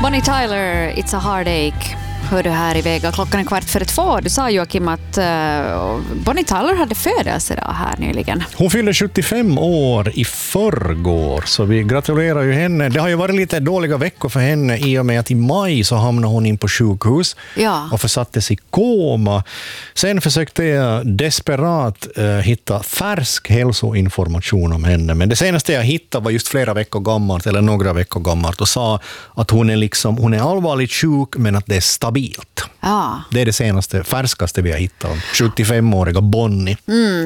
Bonnie Tyler, It's a Heartache. Hör du här i Vega. Klockan är 1:15. Du sa, Joakim, att Bonnie Tyler hade födelsedag här nyligen. Hon fyllde 75 år i förrgår, så vi gratulerar ju henne. Det har ju varit lite dåliga veckor för henne i och med att i maj så hamnade hon in på sjukhus och försattes i koma. Sen försökte jag desperat hitta färsk hälsoinformation om henne, men det senaste jag hittade var just flera veckor gammalt, eller några veckor gammalt, och sa att hon är allvarligt sjuk men att det är stabilt. Ja. Det är det senaste, färskaste vi har hittat om 75-åriga Bonnie.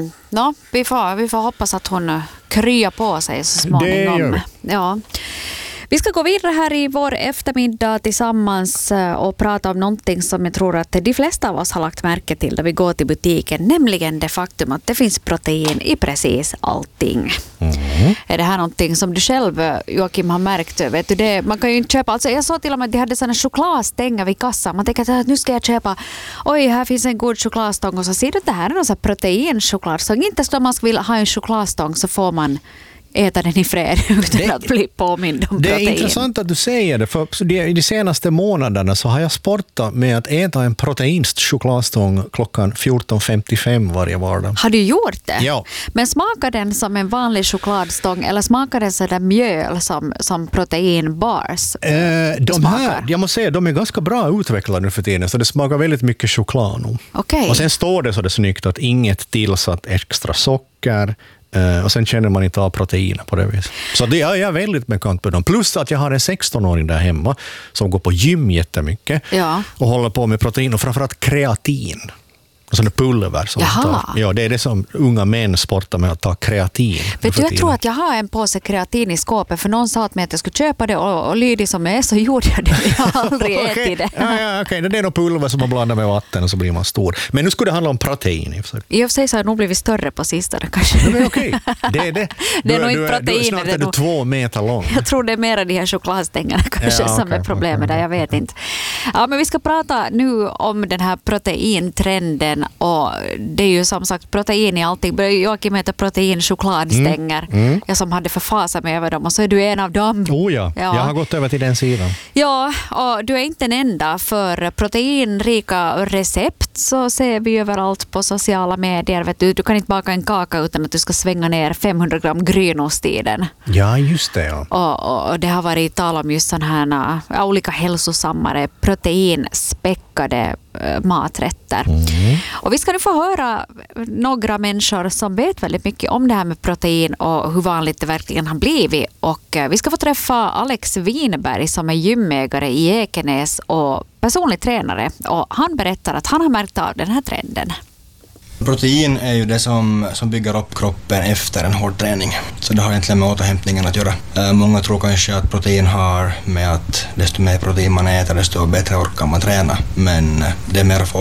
Vi får hoppas att hon kryar på sig så småningom. Det gör vi. Ja. Vi ska gå vidare här i vår eftermiddag tillsammans och prata om någonting som jag tror att de flesta av oss har lagt märke till när vi går till butiken, nämligen det faktum att det finns protein i precis allting. Är det här någonting som du själv, Joakim, har märkt? Vet du det? Man kan ju inte köpa, alltså jag såg till och med att de hade sådana chokladstänger vid kassan. Man tänker att nu ska jag köpa, oj, här finns en god chokladstång, och så ser du att det här är någon sån här proteinchokladstång. Inte så att man vill ha en chokladstång så får man äta den i fred utan att bli påmind om protein. Det är intressant att du säger det, för i de senaste månaderna så har jag sportat med att äta en proteinst chokladstång klockan 14:55 varje vardag. Har du gjort det? Ja. Men smakar den som en vanlig chokladstång eller smakar den så där mjöl som proteinbars? Jag måste säga, de är ganska bra utvecklade nu för tiden, så det smakar väldigt mycket choklad nu. Okay. Och sen står det så det snyggt att inget tillsatt extra socker. Och sen känner man inte av proteiner på det viset. Så det är jag väldigt bekant med dem. Plus att jag har en 16-åring där hemma som går på gym jättemycket och håller på med protein och framförallt kreatin. Och sådana pulver som tar. Ja, det är det som unga män sportar med, att ta kreatin. Vet du, jag tror att jag har en påse kreatin i skåpet, för någon sa att jag skulle köpa det och lydig som jag är så gjorde jag det. Jag har aldrig ätit det. Okej. Det är nog pulver som man blandar med vatten och så blir man stor. Men nu skulle det handla om protein. I och för sig så har jag nog blivit större på sistone kanske. Men okej, det är det. Det är nog inte protein. Snart är du 2 meter lång. Jag tror det är mer de här chokladstängerna kanske som är problemet där, jag vet inte. Ja, men vi ska prata nu om den här proteintrenden. Och det är ju som sagt protein i allting. Joakim heter proteinchokladstänger. Jag som hade förfasat mig över dem, och så är du en av dem. Ja, jag har gått över till den sidan. Ja, och du är inte den enda, för proteinrika recept så ser vi överallt på sociala medier. Vet du kan inte baka en kaka utan att du ska svänga ner 500 gram grynost i den. Ja, just det. Ja. Och det har varit tal om just sådana här olika hälsosammare proteinspäckade maträtter. Och vi ska nu få höra några människor som vet väldigt mycket om det här med protein och hur vanligt det verkligen har blivit. Och vi ska få träffa Alex Winberg som är gymägare i Ekenäs och personlig tränare. Och han berättar att han har märkt av den här trenden. Protein är ju det som bygger upp kroppen efter en hård träning. Så det har egentligen med återhämtningen att göra. Många tror kanske att protein har med att desto mer protein man äter, desto bättre orkar man träna. Men det är mer för